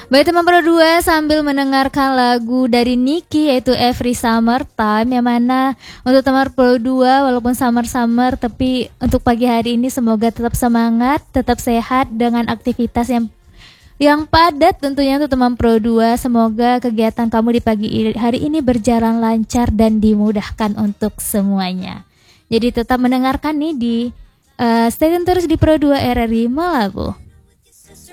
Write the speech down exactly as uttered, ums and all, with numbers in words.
Baik teman Pro dua, sambil mendengarkan lagu dari Niki yaitu Every Summer Time, yang mana untuk teman Pro dua walaupun summer-summer tapi untuk pagi hari ini semoga tetap semangat, tetap sehat dengan aktivitas yang yang padat tentunya untuk teman Pro dua. Semoga kegiatan kamu di pagi hari ini berjalan lancar dan dimudahkan untuk semuanya. Jadi tetap mendengarkan nih di uh, stay tune terus di Pro dua R R I Malabu.